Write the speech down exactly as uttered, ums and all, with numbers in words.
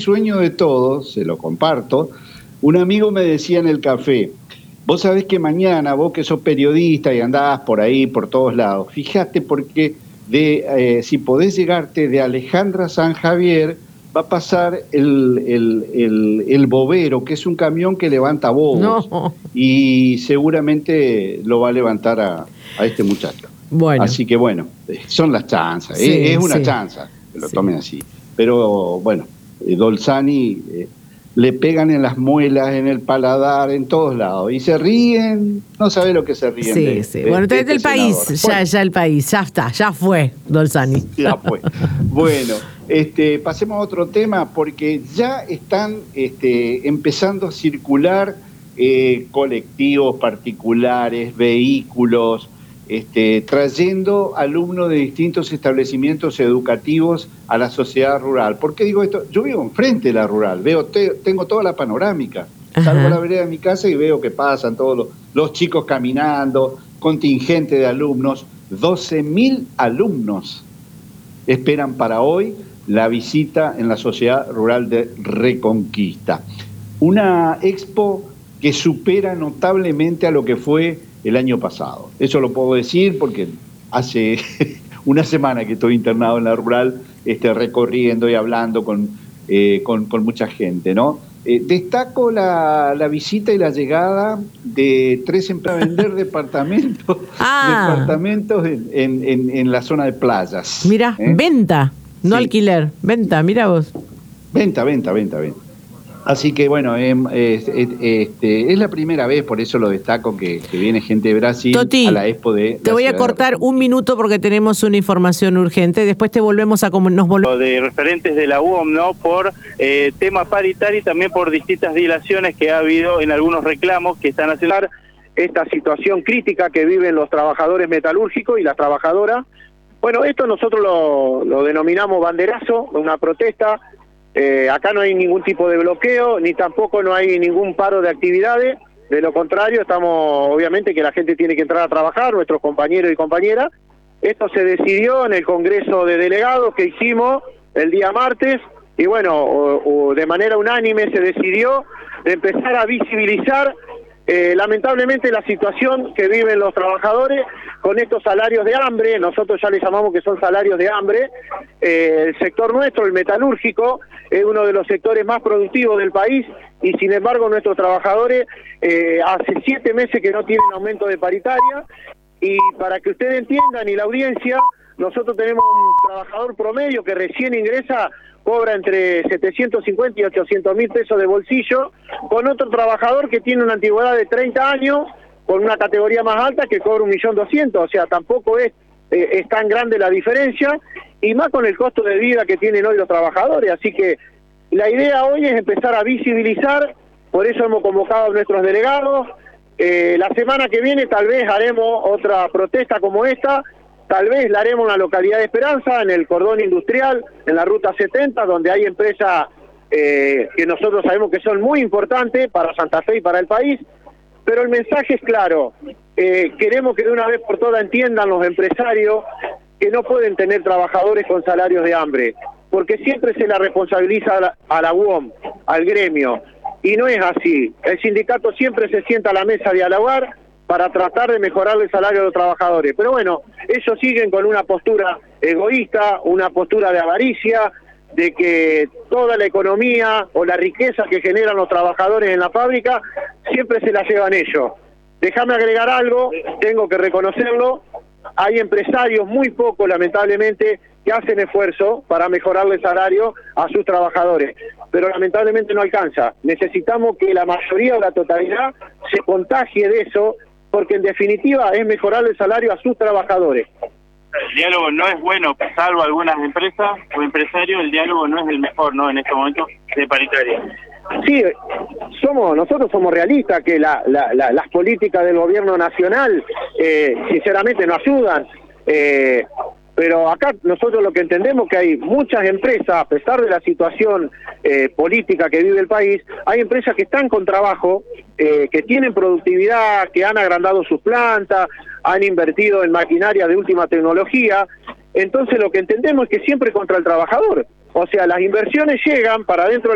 sueño de todos, se lo comparto. Un amigo me decía en el café, vos sabés que mañana, vos que sos periodista y andás por ahí, por todos lados, fíjate porque de, eh, si podés llegarte de Alejandra San Javier, va a pasar el, el, el, el bobero, que es un camión que levanta bobos. No. Y seguramente lo va a levantar a, a este muchacho. Bueno. Así que bueno, son las chanzas, sí, es, es una sí. chanza, que lo sí. tomen así. Pero bueno, Dolzani eh, le pegan en las muelas, en el paladar, en todos lados. Y se ríen, no sabe lo que se ríen. Sí, de, sí. De, bueno, de desde el este país, senador. ya, Bueno, ya el país, ya está, ya fue, Dolzani. Ya fue. Bueno, este, pasemos a otro tema, porque ya están este, empezando a circular eh, colectivos particulares, vehículos, Este, trayendo alumnos de distintos establecimientos educativos a la sociedad rural. ¿Por qué digo esto? Yo vivo enfrente de la rural, veo te, tengo toda la panorámica. Ajá. Salgo a la vereda de mi casa y veo que pasan todos los, los chicos caminando, contingente de alumnos, doce mil alumnos esperan para hoy la visita en la sociedad rural de Reconquista. Una expo que supera notablemente a lo que fue el año pasado. Eso lo puedo decir porque hace una semana que estoy internado en la rural, este, recorriendo y hablando con, eh, con, con mucha gente, ¿no? Eh, destaco la, la visita y la llegada de tres empresas a vender departamentos, ah. departamentos en, en, en, en la zona de playas. Mira, ¿eh? Venta, no sí. alquiler, venta, mira vos. Venta, venta, venta, venta. Así que bueno, eh, eh, este, es la primera vez, por eso lo destaco, que, que viene gente de Brasil Toti, a la expo de... Te voy a cortar un minuto porque tenemos una información urgente, después te volvemos a... Nos volvemos... De referentes de la U O M, ¿no? Por eh, tema paritario y también por distintas dilaciones que ha habido en algunos reclamos que están haciendo esta situación crítica que viven los trabajadores metalúrgicos y las trabajadoras. Bueno, esto nosotros lo, lo denominamos banderazo, una protesta. Eh, acá no hay ningún tipo de bloqueo, ni tampoco no hay ningún paro de actividades. De lo contrario, estamos, obviamente, que la gente tiene que entrar a trabajar, nuestros compañeros y compañeras. Esto se decidió en el Congreso de Delegados que hicimos el día martes, y bueno, o, o de manera unánime se decidió de empezar a visibilizar eh, lamentablemente la situación que viven los trabajadores con estos salarios de hambre. Nosotros ya les llamamos que son salarios de hambre. Eh, el sector nuestro, el metalúrgico, es uno de los sectores más productivos del país, y sin embargo nuestros trabajadores eh, hace siete meses que no tienen aumento de paritaria. Y para que ustedes entiendan, y la audiencia, nosotros tenemos un trabajador promedio que recién ingresa, cobra entre setecientos cincuenta y ochocientos mil pesos de bolsillo, con otro trabajador que tiene una antigüedad de treinta años, con una categoría más alta, que cobra un millón doscientos. O sea, tampoco es, eh, es tan grande la diferencia, y más con el costo de vida que tienen hoy los trabajadores. Así que la idea hoy es empezar a visibilizar, por eso hemos convocado a nuestros delegados. Eh, la semana que viene tal vez haremos otra protesta como esta, tal vez la haremos en la localidad de Esperanza, en el cordón industrial, en la ruta setenta, donde hay empresas eh, que nosotros sabemos que son muy importantes para Santa Fe y para el país. Pero el mensaje es claro, eh, queremos que de una vez por todas entiendan los empresarios que no pueden tener trabajadores con salarios de hambre, porque siempre se la responsabiliza a la, a la U O M, al gremio, y no es así. El sindicato siempre se sienta a la mesa a dialogar para tratar de mejorar el salario de los trabajadores. Pero bueno, ellos siguen con una postura egoísta, una postura de avaricia, de que toda la economía o la riqueza que generan los trabajadores en la fábrica siempre se la llevan ellos. Déjame agregar algo, tengo que reconocerlo, hay empresarios, muy pocos lamentablemente, que hacen esfuerzo para mejorarle el salario a sus trabajadores, pero lamentablemente no alcanza. Necesitamos que la mayoría o la totalidad se contagie de eso, porque en definitiva es mejorarle el salario a sus trabajadores. El diálogo no es bueno, salvo algunas empresas o empresarios, el diálogo no es el mejor, ¿no?, en este momento de paritaria. Sí, somos nosotros somos realistas, que la, la, la, las políticas del gobierno nacional eh, sinceramente no ayudan, eh, pero acá nosotros lo que entendemos que hay muchas empresas, a pesar de la situación eh, política que vive el país, hay empresas que están con trabajo, eh, que tienen productividad, que han agrandado sus plantas, han invertido en maquinaria de última tecnología. Entonces lo que entendemos es que siempre contra el trabajador, o sea, las inversiones llegan para dentro